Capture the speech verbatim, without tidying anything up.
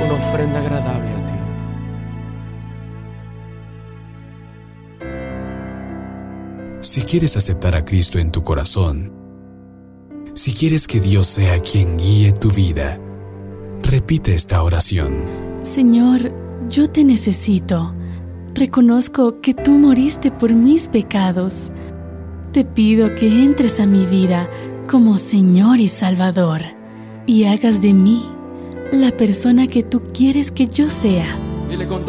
una ofrenda agradable a ti. Si quieres aceptar a Cristo en tu corazón, si quieres que Dios sea quien guíe tu vida, repite esta oración. Señor, yo te necesito. Reconozco que tú moriste por mis pecados. Te pido que entres a mi vida como Señor y Salvador y hagas de mí la persona que tú quieres que yo sea. Dile con